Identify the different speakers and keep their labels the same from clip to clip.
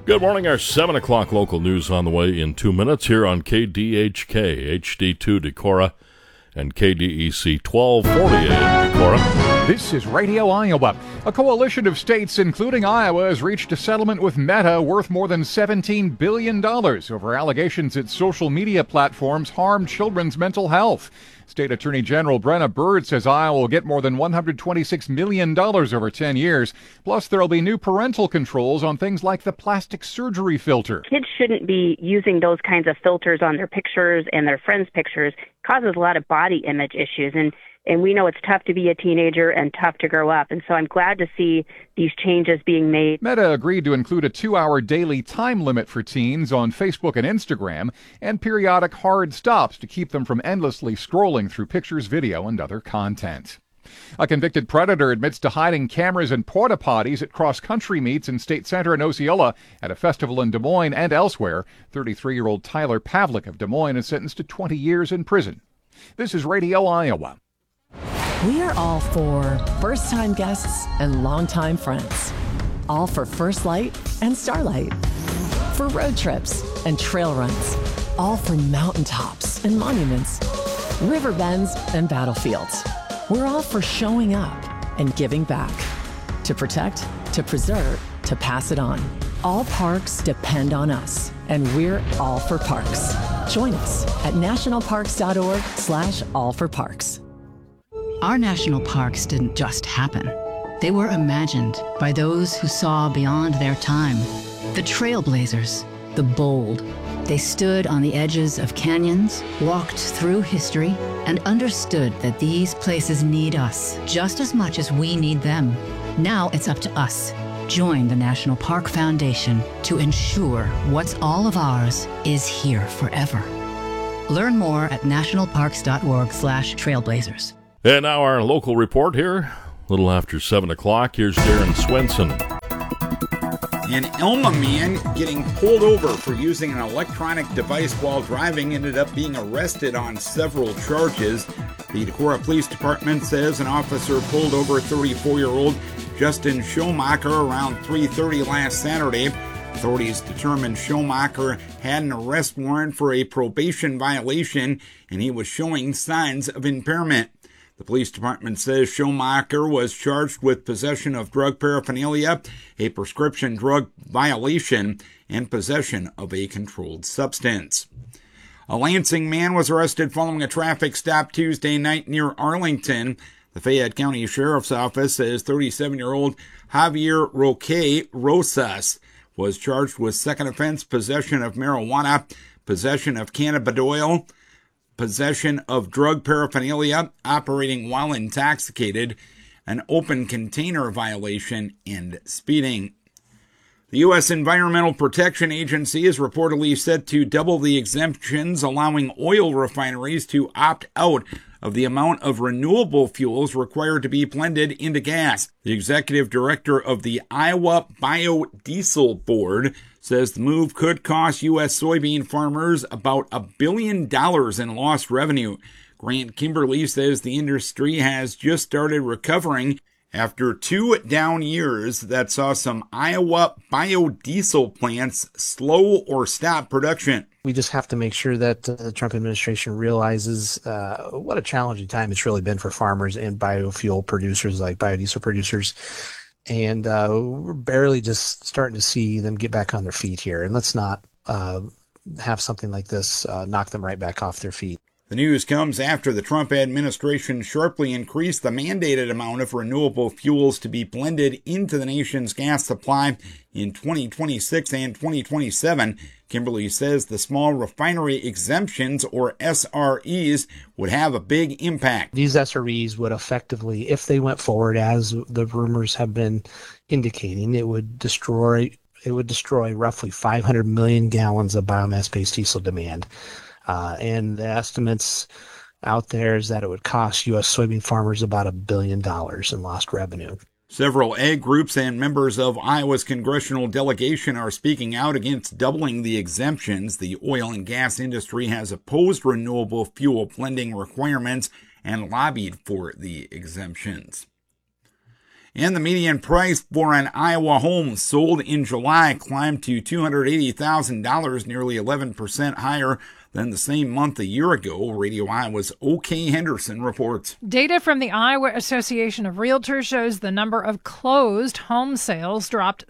Speaker 1: Good morning. Our 7 o'clock local news on the way in 2 minutes here on KDHK, HD2 Decorah, and KDEC 1240 AM Decorah.
Speaker 2: This is Radio Iowa. A coalition of states, including Iowa, has reached a settlement with Meta worth more than $17 billion over allegations its social media platforms harm children's mental health. State Attorney General Brenna Bird says Iowa will get more than $126 million over 10 years. Plus, there will be new parental controls on things like the plastic surgery filter.
Speaker 3: Kids shouldn't be using those kinds of filters on their pictures and their friends' pictures. It causes a lot of body image issues. And we know it's tough to be a teenager and tough to grow up. And so I'm glad to see these changes being made.
Speaker 2: Meta agreed to include a 2-hour daily time limit for teens on Facebook and Instagram and periodic hard stops to keep them from endlessly scrolling through pictures, video, and other content. A convicted predator admits to hiding cameras and porta potties at cross-country meets in State Center in Osceola at a festival in Des Moines and elsewhere. 33-year-old Tyler Pavlik of Des Moines is sentenced to 20 years in prison. This is Radio Iowa.
Speaker 4: We are all for first-time guests and longtime friends. All for First Light and Starlight. For road trips and trail runs. All for mountaintops and monuments. River bends and battlefields. We're all for showing up and giving back. To protect, to preserve, to pass it on. All parks depend on us, and we're all for parks. Join us at nationalparks.org/allforparks.
Speaker 5: Our national parks didn't just happen. They were imagined by those who saw beyond their time. The trailblazers, the bold. They stood on the edges of canyons, walked through history, and understood that these places need us just as much as we need them. Now it's up to us. Join the National Park Foundation to ensure what's all of ours is here forever. Learn more at nationalparks.org/trailblazers.
Speaker 1: And now our local report here, a little after 7 o'clock. Here's Darren Swenson.
Speaker 6: An Elma man getting pulled over for using an electronic device while driving ended up being arrested on several charges. The Decorah Police Department says an officer pulled over 34-year-old Justin Schumacher around 3:30 last Saturday. Authorities determined Schumacher had an arrest warrant for a probation violation and he was showing signs of impairment. The police department says Schumacher was charged with possession of drug paraphernalia, a prescription drug violation, and possession of a controlled substance. A Lansing man was arrested following a traffic stop Tuesday night near Arlington. The Fayette County Sheriff's Office says 37-year-old Javier Roque Rosas was charged with second offense possession of marijuana, possession of cannabidiol, possession of drug paraphernalia, operating while intoxicated, an open container violation, and speeding. The U.S. Environmental Protection Agency is reportedly set to double the exemptions allowing oil refineries to opt out of the amount of renewable fuels required to be blended into gas. The executive director of the Iowa Biodiesel Board says the move could cost U.S. soybean farmers about $1 billion in lost revenue. Grant Kimberly says the industry has just started recovering after 2 down years that saw some Iowa biodiesel plants slow or stop production.
Speaker 7: We just have to make sure that the Trump administration realizes what a challenging time it's really been for farmers and biofuel producers like biodiesel producers. And we're barely just starting to see them get back on their feet here. And let's not have something like this knock them right back off their feet.
Speaker 6: The news comes after the Trump administration sharply increased the mandated amount of renewable fuels to be blended into the nation's gas supply in 2026 and 2027. Kimberly says the small refinery exemptions, or SREs, would have a big impact.
Speaker 7: These SREs would effectively, if they went forward as the rumors have been indicating, it would destroy roughly 500 million gallons of biomass-based diesel demand. And the estimates out there is that it would cost U.S. soybean farmers about $1 billion in lost revenue.
Speaker 6: Several ag groups and members of Iowa's congressional delegation are speaking out against doubling the exemptions. The oil and gas industry has opposed renewable fuel blending requirements and lobbied for the exemptions. And the median price for an Iowa home sold in July climbed to $280,000, nearly 11% higher than the same month a year ago. Radio Iowa's O.K. Henderson reports.
Speaker 8: Data from the Iowa Association of Realtors shows the number of closed home sales dropped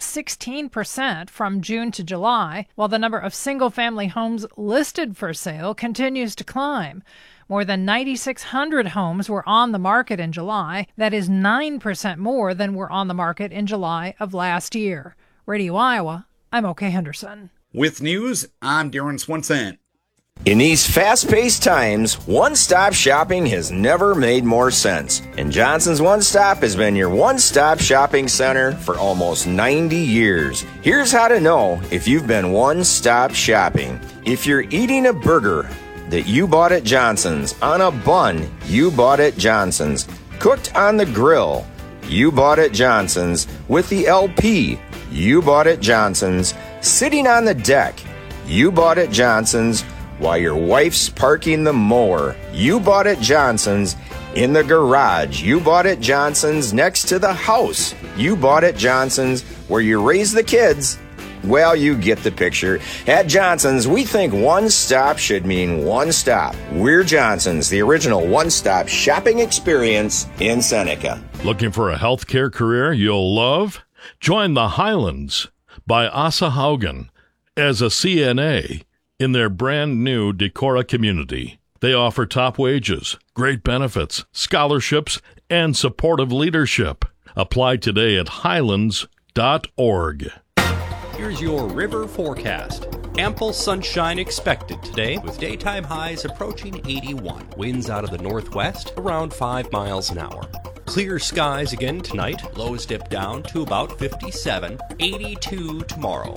Speaker 8: 16% from June to July, while the number of single-family homes listed for sale continues to climb. More than 9,600 homes were on the market in July. That is 9% more than were on the market in July of last year. Radio Iowa, I'm O.K. Henderson.
Speaker 6: With news, I'm Darren Swenson.
Speaker 9: In these fast-paced times, one-stop shopping has never made more sense. And Johnson's One Stop has been your one-stop shopping center for almost 90 years. Here's how to know if you've been one-stop shopping. If you're eating a burger that you bought at Johnson's, on a bun you bought at Johnson's, cooked on the grill you bought at Johnson's, with the LP you bought at Johnson's, sitting on the deck you bought at Johnson's, while your wife's parking the mower you bought at Johnson's, in the garage you bought at Johnson's, next to the house you bought at Johnson's, where you raise the kids. Well, you get the picture. At Johnson's, we think one stop should mean one stop. We're Johnson's, the original one-stop shopping experience in Seneca.
Speaker 1: Looking for a healthcare career you'll love? Join the Highlands by Asa Haugen as a CNA in their brand new Decorah community. They offer top wages, great benefits, scholarships, and supportive leadership. Apply today at highlands.org.
Speaker 10: Here's your river forecast. Ample sunshine expected today, with daytime highs approaching 81. Winds out of the northwest around 5 miles an hour. Clear skies again tonight. Lows dip down to about 57. 82 tomorrow.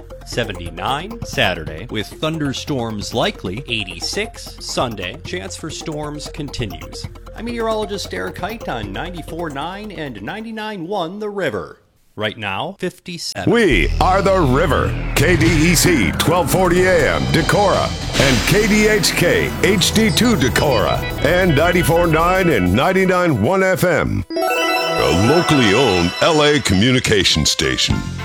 Speaker 10: 79 Saturday, with thunderstorms likely. 86 Sunday. Chance for storms continues. I'm meteorologist Eric Height on 94.9 and 99.1 The River. Right now, 57.
Speaker 11: We are The River. KDEC 1240 AM Decorah and KDHK HD2 Decorah and 94.9 and 99.1 FM. A locally owned LA communication station.